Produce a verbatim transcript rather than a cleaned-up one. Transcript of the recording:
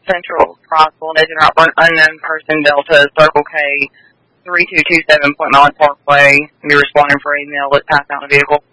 Central, Crossville, Nathan Rockburn, unknown person, Delta, Circle K, three two two seven Point Mountain Parkway. You're responding for a male that passed out in a vehicle.